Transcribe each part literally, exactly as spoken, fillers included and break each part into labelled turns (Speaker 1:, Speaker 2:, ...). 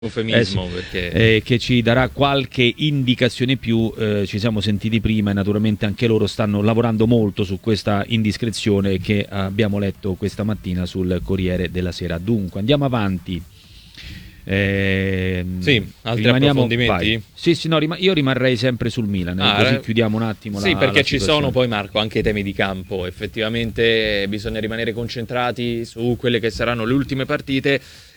Speaker 1: eufemismo,
Speaker 2: eh sì,
Speaker 1: perché...
Speaker 2: eh, che ci darà qualche indicazione più. Eh, ci siamo sentiti prima e naturalmente anche loro stanno lavorando molto su questa indiscrezione che abbiamo letto questa mattina sul Corriere della Sera. Dunque andiamo avanti. Eh,
Speaker 1: sì, altri
Speaker 2: rimaniamo,
Speaker 1: approfondimenti?
Speaker 2: vai. Sì, sì, no, rim- io rimarrei sempre sul Milan, eh,
Speaker 1: Ah,
Speaker 2: così
Speaker 1: eh,
Speaker 2: chiudiamo un attimo
Speaker 1: sì,
Speaker 2: la
Speaker 1: perché
Speaker 2: la
Speaker 1: ci
Speaker 2: situazione.
Speaker 1: sono poi, Marco, anche i temi di campo. Effettivamente bisogna rimanere concentrati su quelle che saranno le ultime partite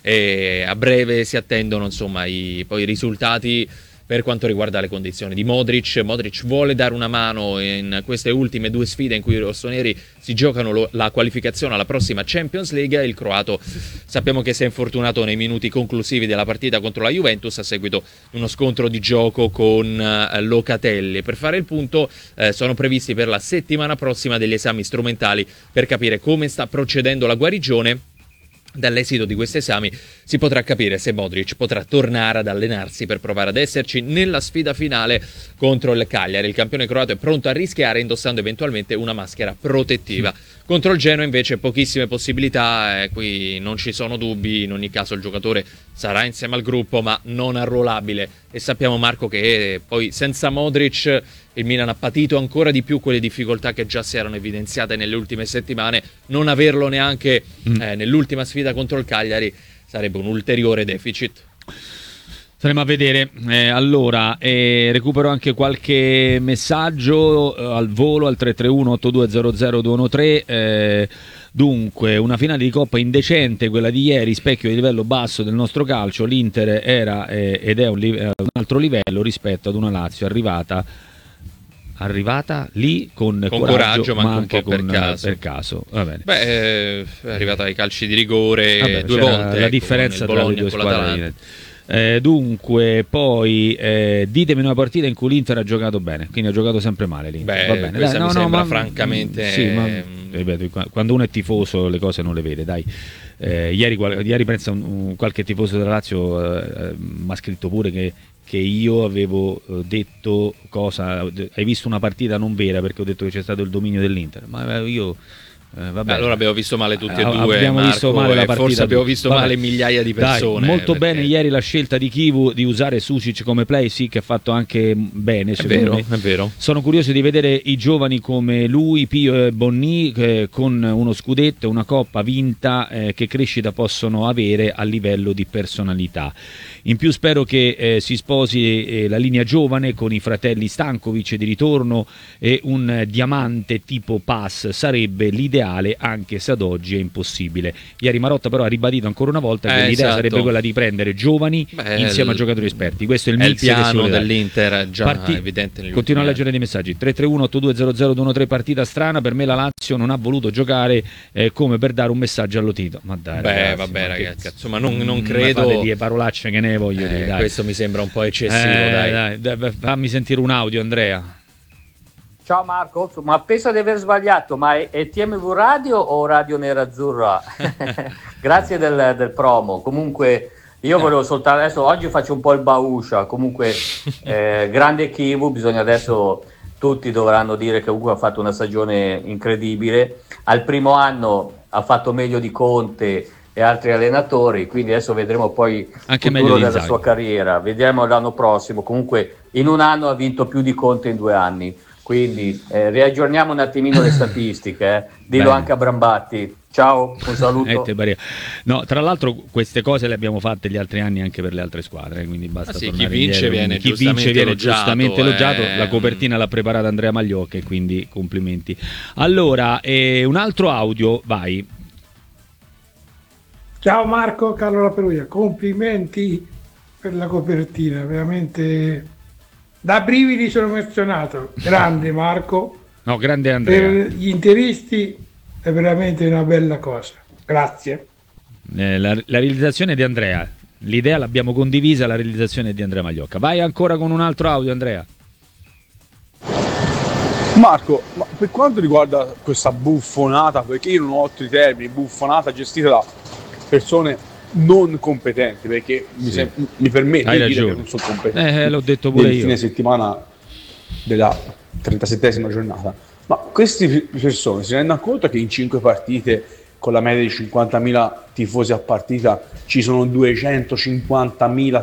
Speaker 1: e a breve si attendono insomma i, poi i risultati per quanto riguarda le condizioni di Modric. Modric vuole dare una mano in queste ultime due sfide in cui i rossoneri si giocano lo, la qualificazione alla prossima Champions League. Il croato sappiamo che si è infortunato nei minuti conclusivi della partita contro la Juventus a seguito di uno scontro di gioco con eh, Locatelli. Per fare il punto eh, sono previsti per la settimana prossima degli esami strumentali per capire come sta procedendo la guarigione. Dall'esito di questi esami si potrà capire se Modric potrà tornare ad allenarsi per provare ad esserci nella sfida finale contro il Cagliari. Il campione croato è pronto a rischiare indossando eventualmente una maschera protettiva. Contro il Genoa invece pochissime possibilità, eh, qui non ci sono dubbi, in ogni caso il giocatore sarà insieme al gruppo ma non arruolabile e sappiamo, Marco, che poi senza Modric il Milan ha patito ancora di più quelle difficoltà che già si erano evidenziate nelle ultime settimane. Non averlo neanche mm. eh, nell'ultima sfida contro il Cagliari sarebbe un ulteriore deficit.
Speaker 2: Staremo a vedere. Eh, allora, eh, recupero anche qualche messaggio eh, al volo al tre tre uno otto due zero zero due uno tre. Eh, dunque, una finale di Coppa indecente, quella di ieri, specchio di livello basso del nostro calcio. L'Inter era eh, ed è un, li- un altro livello rispetto ad una Lazio arrivata arrivata lì con,
Speaker 1: con
Speaker 2: coraggio,
Speaker 1: coraggio, ma anche un po'
Speaker 2: con,
Speaker 1: per caso.
Speaker 2: Per caso. Va bene.
Speaker 1: Beh, eh, è arrivata ai calci di rigore
Speaker 2: Vabbè,
Speaker 1: due volte.
Speaker 2: La
Speaker 1: ecco,
Speaker 2: differenza tra le due squadre. Eh, dunque, poi eh, ditemi una partita in cui l'Inter ha giocato bene, quindi ha giocato sempre male l'Inter.
Speaker 1: Beh,
Speaker 2: va bene,
Speaker 1: questa
Speaker 2: dai,
Speaker 1: mi
Speaker 2: no,
Speaker 1: sembra
Speaker 2: no, ma,
Speaker 1: francamente...
Speaker 2: Sì, ma, ripeto, quando uno è tifoso le cose non le vede, dai. Eh, ieri, ieri penso un, un, qualche tifoso della Lazio eh, mi ha scritto pure che che io avevo detto cosa, hai visto una partita non vera perché ho detto che c'è stato il dominio dell'Inter, ma io eh, vabbè.
Speaker 1: Beh, allora abbiamo visto male tutti e due,
Speaker 2: abbiamo
Speaker 1: Marco,
Speaker 2: visto male la partita,
Speaker 1: forse abbiamo visto
Speaker 2: vabbè.
Speaker 1: male migliaia di persone.
Speaker 2: Dai, molto
Speaker 1: perché...
Speaker 2: bene ieri la scelta di Chivu di usare Sušić come play, sì, che ha fatto anche bene,
Speaker 1: è
Speaker 2: secondo
Speaker 1: vero,
Speaker 2: me.
Speaker 1: È vero.
Speaker 2: Sono curioso di vedere i giovani come lui, Pio e Bonni, eh, con uno scudetto, una coppa vinta, eh, che crescita possono avere a livello di personalità. In più spero che eh, si sposi eh, la linea giovane con i fratelli Stankovic di ritorno e un eh, diamante tipo pass sarebbe l'ideale, anche se ad oggi è impossibile. Ieri Marotta però ha ribadito ancora una volta che
Speaker 1: eh,
Speaker 2: l'idea
Speaker 1: esatto.
Speaker 2: sarebbe quella di prendere giovani
Speaker 1: Beh,
Speaker 2: insieme a giocatori esperti. Questo è il
Speaker 1: è
Speaker 2: mix
Speaker 1: il piano
Speaker 2: che
Speaker 1: dell'Inter, già
Speaker 2: Parti...
Speaker 1: evidente negli
Speaker 2: Continuo a
Speaker 1: ultimi
Speaker 2: leggere dei messaggi. tre tre uno otto due zero zero due uno tre, partita strana, per me la Lazio non ha voluto giocare eh, come per dare un messaggio allo Tito. Ma dai,
Speaker 1: Beh,
Speaker 2: ragazzi,
Speaker 1: vabbè,
Speaker 2: ma
Speaker 1: ragazzi,
Speaker 2: che...
Speaker 1: insomma, non, non
Speaker 2: mm,
Speaker 1: credo.
Speaker 2: Fate lì parolacce che ne voglio
Speaker 1: eh,
Speaker 2: dire, dai.
Speaker 1: Questo mi sembra un po' eccessivo,
Speaker 2: eh,
Speaker 1: dai.
Speaker 2: dai, dai. Fammi sentire un audio, Andrea.
Speaker 3: Ciao Marco, ma penso di aver sbagliato, ma è, è T M V Radio o Radio Nerazzurra? Grazie del, del promo. Comunque io volevo soltanto, adesso oggi faccio un po' il bauscia, comunque eh, grande Chivu, bisogna adesso, tutti dovranno dire che comunque ha fatto una stagione incredibile. Al primo anno ha fatto meglio di Conte e altri allenatori, quindi adesso vedremo poi il futuro della sua carriera, vediamo l'anno prossimo. Comunque in un anno ha vinto più di Conte in due anni, quindi eh, riaggiorniamo un attimino le statistiche, eh. Dillo Bene. Anche a Brambatti. Ciao, un saluto.
Speaker 2: No, tra l'altro queste cose le abbiamo fatte gli altri anni anche per le altre squadre, quindi basta
Speaker 1: ah sì,
Speaker 2: tornare
Speaker 1: chi vince
Speaker 2: indietro.
Speaker 1: viene
Speaker 2: chi
Speaker 1: giustamente
Speaker 2: vince viene
Speaker 1: elogiato,
Speaker 2: giustamente elogiato.
Speaker 1: Eh...
Speaker 2: La copertina l'ha preparata Andrea Magliocca, quindi complimenti. Allora, eh, un altro audio, vai.
Speaker 4: Ciao Marco, Carlo La Perugia, complimenti per la copertina, veramente da brividi sono emozionato. Grande Marco.
Speaker 2: No, grande Andrea.
Speaker 4: Per gli interisti è veramente una bella cosa. Grazie.
Speaker 2: Eh, la, la realizzazione di Andrea, l'idea l'abbiamo condivisa, la realizzazione di Andrea Magliocca. Vai ancora con un altro audio, Andrea.
Speaker 5: Marco, ma per quanto riguarda questa buffonata, perché io non ho altri termini, buffonata gestita da persone non competenti, perché sì. mi, sem- mi permette
Speaker 2: Hai
Speaker 5: di
Speaker 2: ragione.
Speaker 5: dire che non sono competenti.
Speaker 2: Eh, l'ho detto pure
Speaker 5: nel
Speaker 2: io.
Speaker 5: fine settimana della trentasettesima giornata. Ma queste persone si rendono conto che in cinque partite con la media di cinquantamila tifosi a partita ci sono duecentocinquantamila